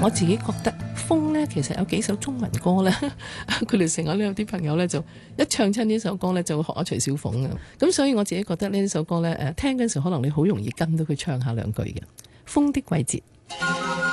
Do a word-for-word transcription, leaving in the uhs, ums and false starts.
我自己覺得風呢，其實有幾首中文歌呢，佢哋成日呢有啲朋友呢，就一唱親呢首歌呢，就會學阿徐小鳳啊。咁所以我自己覺得呢首歌呢，誒聽嗰陣時可能你好容易跟到佢唱下兩句嘅《風的季節》。